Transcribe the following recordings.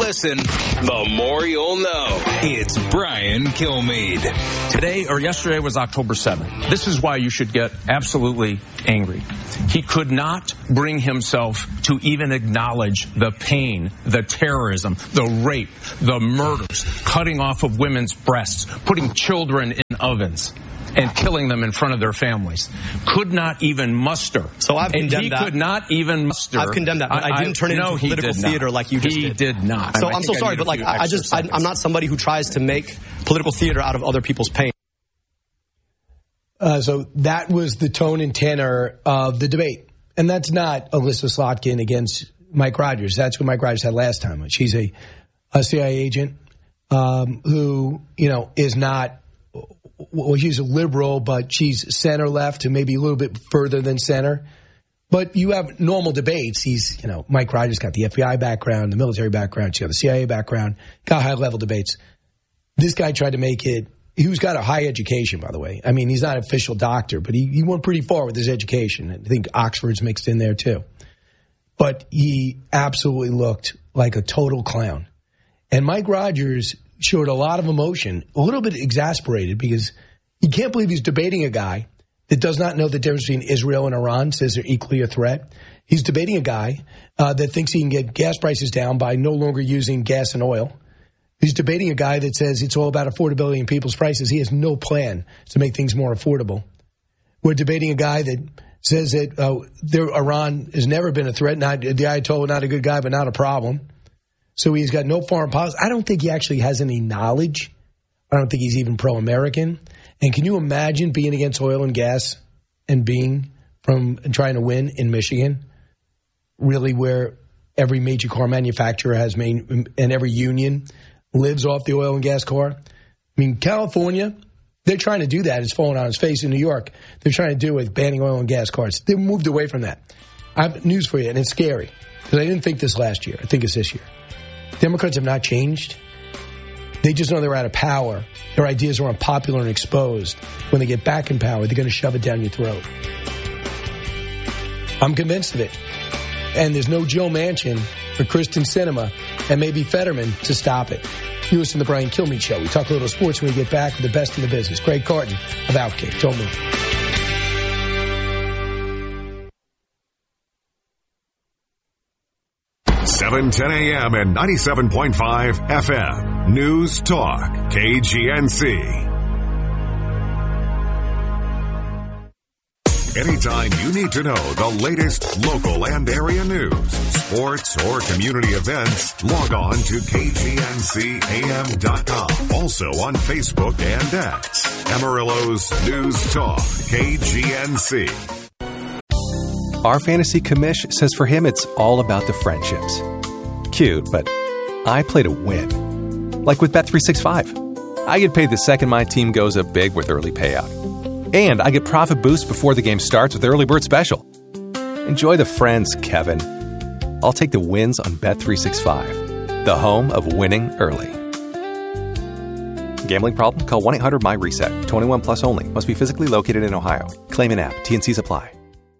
listen, the more you'll know. It's Brian Kilmeade. Today or yesterday was October 7th. This is why you should get absolutely angry. He could not bring himself to even acknowledge the pain, the terrorism, the rape, the murders, cutting off of women's breasts, putting children in ovens, and killing them in front of their families. Could not even muster. So I've condemned that. He could not even muster. I've condemned that, but I didn't turn it into political theater like you just did. He did not. So I'm so sorry, but like I'm not somebody who tries to make political theater out of other people's pain. So that was the tone and tenor of the debate. And that's not Alyssa Slotkin against Mike Rogers. That's what Mike Rogers had last time. She's a CIA agent who, is not, well, she's a liberal, but she's center left and maybe a little bit further than center. But you have normal debates. Mike Rogers got the FBI background, the military background. She got the CIA background, got high-level debates. This guy tried to make it. He's got a high education, by the way. I mean, he's not an official doctor, but he went pretty far with his education. I think Oxford's mixed in there, too. But he absolutely looked like a total clown. And Mike Rogers showed a lot of emotion, a little bit exasperated, because he can't believe he's debating a guy that does not know the difference between Israel and Iran, says they're equally a threat. He's debating a guy that thinks he can get gas prices down by no longer using gas and oil. He's debating a guy that says it's all about affordability and people's prices. He has no plan to make things more affordable. We're debating a guy that says that Iran has never been a threat. Not the Ayatollah, not a good guy, but not a problem. So he's got no foreign policy. I don't think he actually has any knowledge. I don't think he's even pro-American. And can you imagine being against oil and gas and trying to win in Michigan, really where every major car manufacturer and every union lives off the oil and gas car? I mean, California, they're trying to do that. It's falling on its face. In New York, they're trying to do it with banning oil and gas cars. They moved away from that. I have news for you, and it's scary, because I didn't think this last year. I think it's this year. Democrats have not changed. They just know they're out of power. Their ideas are unpopular and exposed. When they get back in power, they're going to shove it down your throat. I'm convinced of it. And there's no Joe Manchin or Kristen Sinema and maybe Fetterman to stop it. You listen to the Brian Kilmeade Show. We talk a little sports when we get back with the best in the business. Greg Carton of Outkick. Don't move. $7:10 a.m. and 97.5 FM. News Talk. KGNC. Anytime you need to know the latest local and area news, sports, or community events, log on to KGNCAM.com. Also on Facebook and X. Amarillo's News Talk. KGNC. Our fantasy commish says for him it's all about the friendships. Cute, but I play to win. Like with Bet365. I get paid the second my team goes up big with early payout. And I get profit boost before the game starts with Early Bird Special. Enjoy the friends, Kevin. I'll take the wins on Bet365, the home of winning early. Gambling problem? Call 1-800-MY-RESET. 21 plus only. Must be physically located in Ohio. Claim an app. T&Cs apply.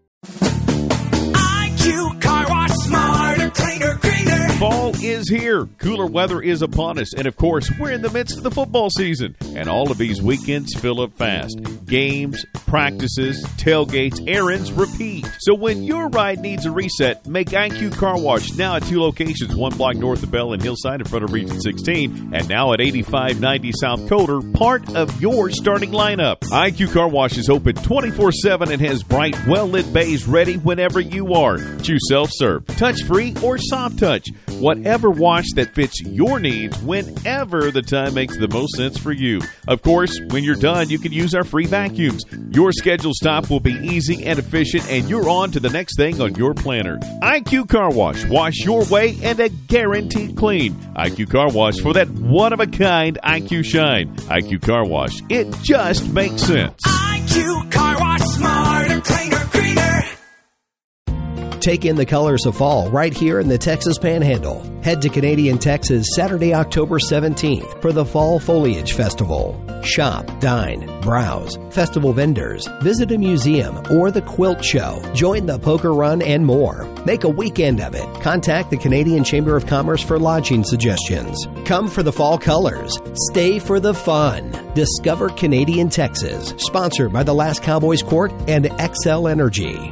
IQ Car Wash, smarter, cleaner, greener. Fall is here. Cooler weather is upon us. And, of course, we're in the midst of the football season. And all of these weekends fill up fast. Games, practices, tailgates, errands, repeat. So when your ride needs a reset, make IQ Car Wash now at 2 locations, 1 block north of Bell and Hillside in front of Region 16, and now at 8590 South Coder, part of your starting lineup. IQ Car Wash is open 24/7 and has bright, well-lit bays ready whenever you are. Choose self-serve, touch-free, or soft touch. Whatever wash that fits your needs whenever the time makes the most sense for you. Of course, when you're done, you can use our free vacuums. Your scheduled stop will be easy and efficient, and you're on to the next thing on your planner. IQ Car Wash. Wash your way and a guaranteed clean. IQ Car Wash for that one-of-a-kind IQ shine. IQ Car Wash. It just makes sense. IQ Car Wash, smarter, cleaner, greener. Take in the colors of fall right here in the Texas Panhandle. Head to Canadian Texas Saturday, October 17th for the Fall Foliage Festival. Shop, dine, browse, festival vendors, visit a museum or the quilt show, join the poker run, and more. Make a weekend of it. Contact the Canadian Chamber of Commerce for lodging suggestions. Come for the fall colors. Stay for the fun. Discover Canadian Texas. Sponsored by the Last Cowboys Court and XL Energy.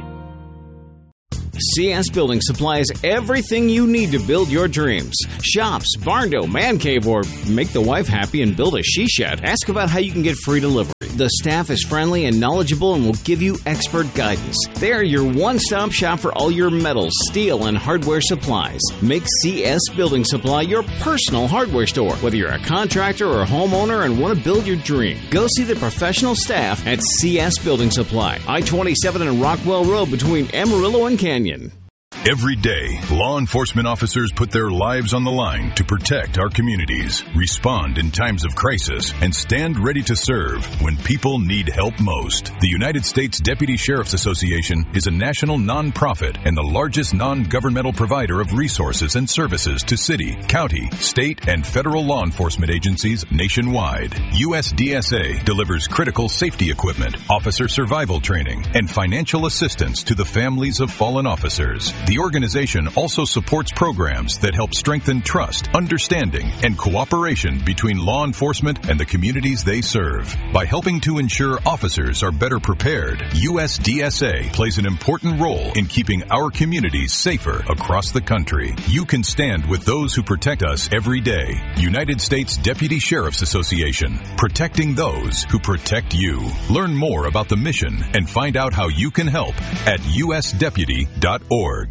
CS Building Supply is everything you need to build your dreams. Shops, barn door, man cave, or make the wife happy and build a she-shed. Ask about how you can get free delivery. The staff is friendly and knowledgeable and will give you expert guidance. They are your one-stop shop for all your metals, steel, and hardware supplies. Make CS Building Supply your personal hardware store. Whether you're a contractor or a homeowner and want to build your dream, go see the professional staff at CS Building Supply. I-27 and Rockwell Road between Amarillo and Canyon. Every day, law enforcement officers put their lives on the line to protect our communities, respond in times of crisis, and stand ready to serve when people need help most. The United States Deputy Sheriff's Association is a national nonprofit and the largest non-governmental provider of resources and services to city, county, state, and federal law enforcement agencies nationwide. USDSA delivers critical safety equipment, officer survival training, and financial assistance to the families of fallen officers. The organization also supports programs that help strengthen trust, understanding, and cooperation between law enforcement and the communities they serve. By helping to ensure officers are better prepared, USDSA plays an important role in keeping our communities safer across the country. You can stand with those who protect us every day. United States Deputy Sheriff's Association, protecting those who protect you. Learn more about the mission and find out how you can help at usdeputy.org.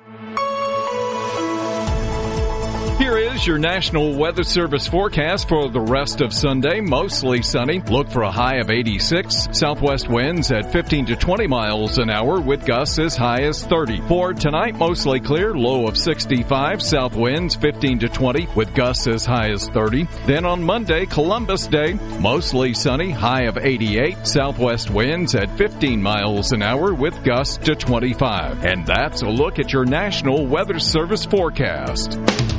Here is your National Weather Service forecast for the rest of Sunday. Mostly sunny. Look for a high of 86. Southwest winds at 15 to 20 miles an hour with gusts as high as 30. For tonight, mostly clear. Low of 65. South winds 15 to 20 with gusts as high as 30. Then on Monday, Columbus Day, mostly sunny. High of 88. Southwest winds at 15 miles an hour with gusts to 25. And that's a look at your National Weather Service forecast.